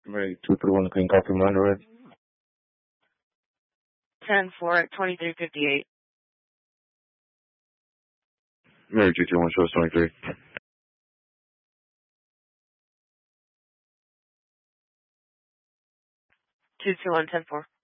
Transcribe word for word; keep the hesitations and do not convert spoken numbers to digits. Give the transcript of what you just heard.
Mary two three one Clean Coffee Monterey. ten four at twenty-three fifty-eight. Mary two three one shows twenty-three. two two one ten four.